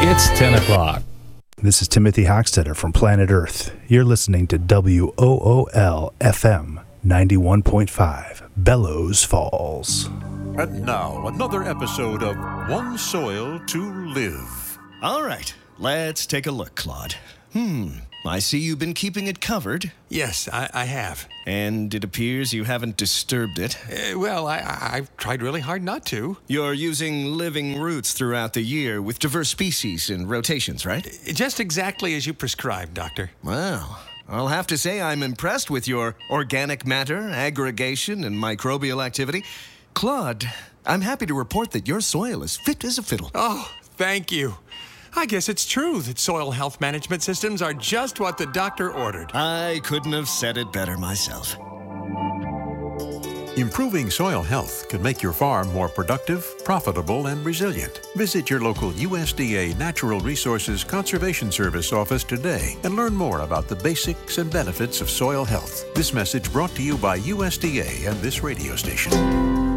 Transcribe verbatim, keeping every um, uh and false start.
It's ten o'clock. This is Timothy Hochstetter from Planet Earth. You're listening to W O O L F M ninety-one point five, Bellows Falls. And now, another episode of One Soil to Live. All right, let's take a look, Claude. Hmm, I see you've been keeping it covered. Yes, I, I have. And it appears you haven't disturbed it. Uh, well, I, I, I've tried really hard not to. You're using living roots throughout the year with diverse species and rotations, right? Just exactly as you prescribed, Doctor. Well, I'll have to say I'm impressed with your organic matter, aggregation, and microbial activity. Claude, I'm happy to report that your soil is fit as a fiddle. Oh, thank you. I guess it's true that soil health management systems are just what the doctor ordered. I couldn't have said it better myself. Improving soil health can make your farm more productive, profitable, and resilient. Visit your local U S D A Natural Resources Conservation Service office today and learn more about the basics and benefits of soil health. This message brought to you by U S D A and this radio station.